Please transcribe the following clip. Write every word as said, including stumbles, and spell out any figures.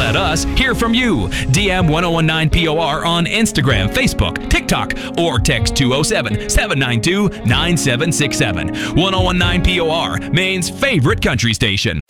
Let us hear from you. D M ten nineteen P O R on Instagram, Facebook, TikTok, or text two oh seven, seven nine two, nine seven six seven. ten nineteen P O R, Maine's favorite country station.